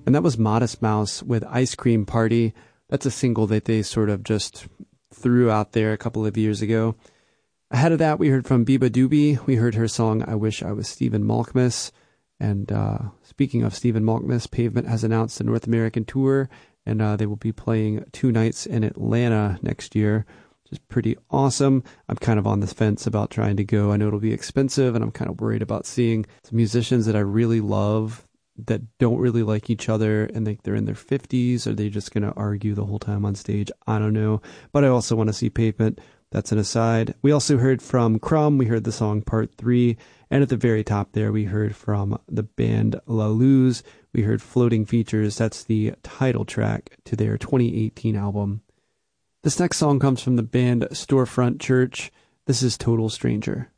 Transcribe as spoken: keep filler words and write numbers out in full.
And that was Modest Mouse with Ice Cream Party. That's a single that they sort of just threw out there a couple of years ago. Ahead of that, we heard from Biba Doobie. We heard her song, I Wish I Was Stephen Malkmus. And uh, speaking of Stephen Malkmus, Pavement has announced a North American tour, and uh, they will be playing two nights in Atlanta next year, which is pretty awesome. I'm kind of on the fence about trying to go. I know it'll be expensive, and I'm kind of worried about seeing some musicians that I really love that don't really like each other, and think they're in their fifties. Are they just going to argue the whole time on stage? I don't know. But I also want to see Pavement. That's an aside. We also heard from Crumb. We heard the song Part three. And at the very top there, we heard from the band La Luz. We heard Floating Features. That's the title track to their twenty eighteen album. This next song comes from the band Storefront Church. This is Total Stranger.